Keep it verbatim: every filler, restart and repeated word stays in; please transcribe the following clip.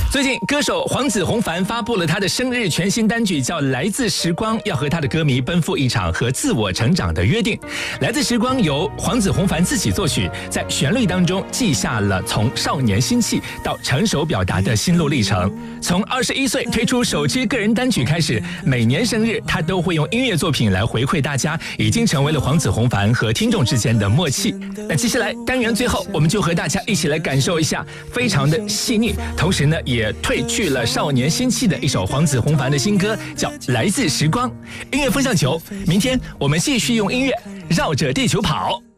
最近，歌手黄子弘凡发布了他的生日全新单曲，叫《来自时光》，要和他的歌迷奔赴一场和自我成长的约定。《来自时光》由黄子弘凡自己作曲，在旋律当中记下了从少年心气到成熟表达的心路历程。从二十一岁推出首支个人单曲开始，每年生日他都会用音乐作品来回馈大家，已经成为了黄子弘凡和听众之间的默契。那接下来单元最后，我们就和大家一起来感受一下非常的细腻，同时呢也也褪去了少年心气的一首黄子弘凡的新歌，叫《来自时光》。音乐风向球，明天我们继续用音乐绕着地球跑。